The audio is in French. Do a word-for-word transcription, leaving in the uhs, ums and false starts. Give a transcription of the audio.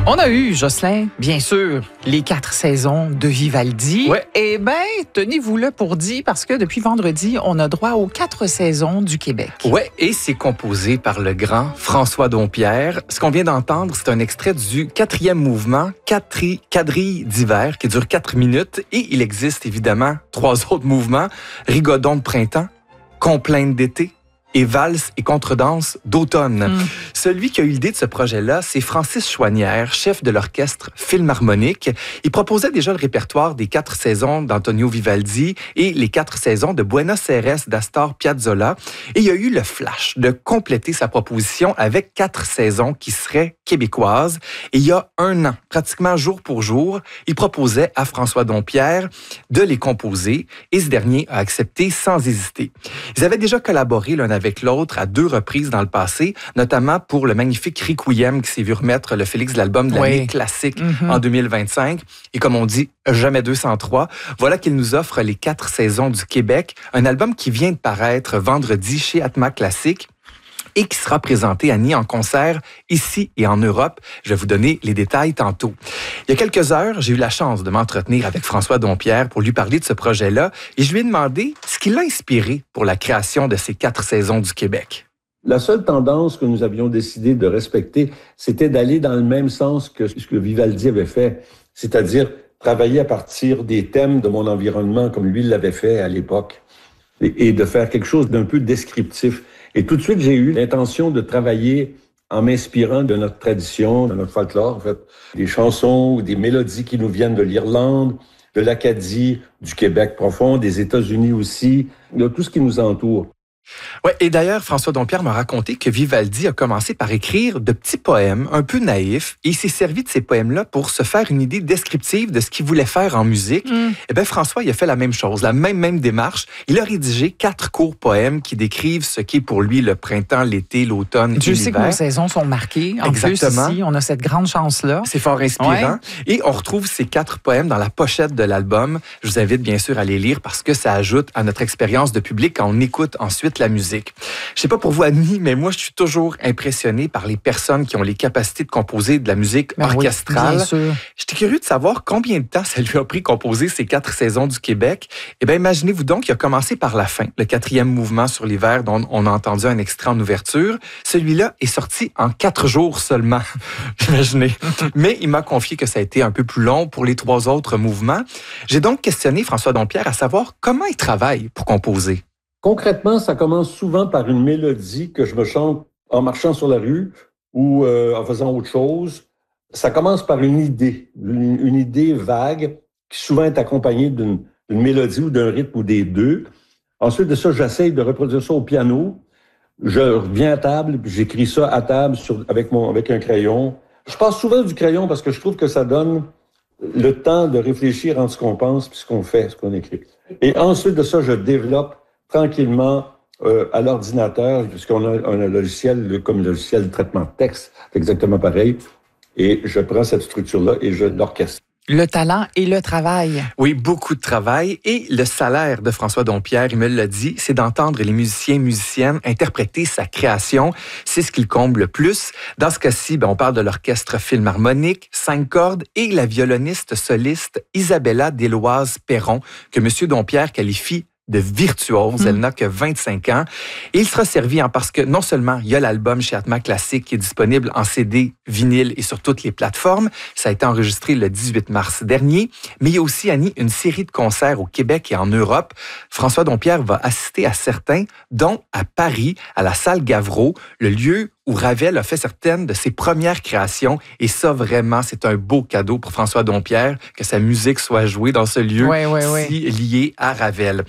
On a eu, Jocelyn, bien sûr, les quatre saisons de Vivaldi. Ouais. Eh bien, tenez-vous-le pour dit, parce que depuis vendredi, on a droit aux quatre saisons du Québec. Oui, et c'est composé par le grand François Dompierre. Ce qu'on vient d'entendre, c'est un extrait du quatrième mouvement, Quadri- Quadrille d'hiver, qui dure quatre minutes. Et il existe évidemment trois autres mouvements, Rigodon de printemps, Complainte d'été, et valse et contredanse d'automne. Mm. Celui qui a eu l'idée de ce projet-là, c'est Francis Chouanière, chef de l'orchestre Philharmonique. Il proposait déjà le répertoire des quatre saisons d'Antonio Vivaldi et les quatre saisons de Buenos Aires d'Astor Piazzolla. Et il a eu le flash de compléter sa proposition avec quatre saisons qui seraient québécoises. Et il y a un an, pratiquement jour pour jour, il proposait à François Dompierre de les composer et ce dernier a accepté sans hésiter. Ils avaient déjà collaboré l'un avec l'autre à deux reprises dans le passé, notamment pour le magnifique Requiem qui s'est vu remettre le Félix de l'album de l'année Oui. classique Mm-hmm. en deux mille vingt-cinq. Et comme on dit, jamais deux cent trois. Voilà qu'il nous offre les quatre saisons du Québec, un album qui vient de paraître vendredi chez Atma Classique et qui sera présenté à Nice en concert ici et en Europe. Je vais vous donner les détails tantôt. Il y a quelques heures, j'ai eu la chance de m'entretenir avec François Dompierre pour lui parler de ce projet-là et je lui ai demandé ce qui l'a inspiré pour la création de ces quatre saisons du Québec. La seule tendance que nous avions décidé de respecter, c'était d'aller dans le même sens que ce que Vivaldi avait fait, c'est-à-dire travailler à partir des thèmes de mon environnement comme lui l'avait fait à l'époque et de faire quelque chose d'un peu descriptif. Et tout de suite, j'ai eu l'intention de travailler en m'inspirant de notre tradition, de notre folklore, en fait, des chansons ou des mélodies qui nous viennent de l'Irlande, de l'Acadie, du Québec profond, des États-Unis aussi, de tout ce qui nous entoure. Ouais, et d'ailleurs, François Dompierre m'a raconté que Vivaldi a commencé par écrire de petits poèmes un peu naïfs et il s'est servi de ces poèmes-là pour se faire une idée descriptive de ce qu'il voulait faire en musique. Mm. Eh bien, François, il a fait la même chose, la même, même démarche. Il a rédigé quatre courts poèmes qui décrivent ce qu'est pour lui le printemps, l'été, l'automne et Dieu sait que l'hiver. nos saisons sont marquées. En Exactement. plus, ici, on a cette grande chance-là. C'est fort inspirant. Et on retrouve ces quatre poèmes dans la pochette de l'album. Je vous invite bien sûr à les lire parce que ça ajoute à notre expérience de public quand on écoute ensuite la musique. Je sais pas pour vous, Annie, mais moi, je suis toujours impressionné par les personnes qui ont les capacités de composer de la musique Ben oui, orchestrale. bien sûr. J'étais curieux de savoir combien de temps ça lui a pris composer ces quatre saisons du Québec. Eh bien, imaginez-vous donc qu'il a commencé par la fin, le quatrième mouvement sur l'hiver dont on a entendu un extrait en ouverture. Celui-là est sorti en quatre jours seulement, imaginez. Mais il m'a confié que ça a été un peu plus long pour les trois autres mouvements. J'ai donc questionné François Dompierre à savoir comment il travaille pour composer. Concrètement, ça commence souvent par une mélodie que je me chante en marchant sur la rue ou euh, en faisant autre chose. Ça commence par une idée, une, une idée vague qui souvent est accompagnée d'une, d'une mélodie ou d'un rythme ou des deux. Ensuite de ça, j'essaye de reproduire ça au piano. Je reviens à table, puis j'écris ça à table sur, avec, mon, avec un crayon. Je passe souvent du crayon parce que je trouve que ça donne le temps de réfléchir entre ce qu'on pense et ce qu'on fait, ce qu'on écrit. Et ensuite de ça, je développe tranquillement euh, à l'ordinateur, puisqu'on a un, un logiciel comme le logiciel de traitement de texte, c'est exactement pareil, et je prends cette structure-là et je l'orchestre. Le talent et le travail. Oui, beaucoup de travail. Et le salaire de François Dompierre, il me l'a dit, c'est d'entendre les musiciens et musiciennes interpréter sa création. C'est ce qui le comble le plus. Dans ce cas-ci, ben, on parle de l'orchestre Philharmonique, cinq cordes et la violoniste soliste Isabella Deloise-Perron, que M. Dompierre qualifie de virtuose. Elle n'a que vingt-cinq ans. Et il sera servi hein, parce que non seulement il y a l'album chez Atma Classique qui est disponible en C D, vinyle et sur toutes les plateformes. Ça a été enregistré le dix-huit mars dernier. Mais il y a aussi, Annie, une série de concerts au Québec et en Europe. François Dompierre va assister à certains, dont à Paris, à la salle Gavreau, le lieu où Ravel a fait certaines de ses premières créations. Et ça, vraiment, c'est un beau cadeau pour François Dompierre que sa musique soit jouée dans ce lieu Ouais, ouais, ouais. si lié à Ravel.